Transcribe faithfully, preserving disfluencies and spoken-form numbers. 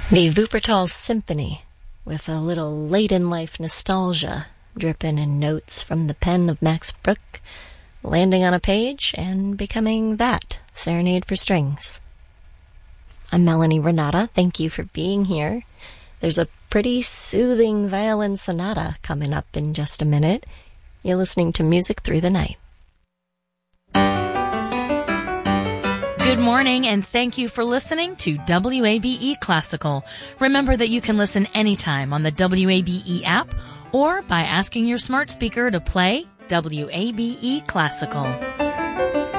The Wuppertal Symphony, with a little late-in-life nostalgia dripping in notes from the pen of Max Bruch, landing on a page and becoming that, Serenade for Strings. I'm Melanie Renata. Thank you for being here. There's a pretty soothing violin sonata coming up in just a minute. You're listening to Music Through the Night. Good morning, and thank you for listening to W A B E Classical. Remember that you can listen anytime on the W A B E app or by asking your smart speaker to play W A B E Classical.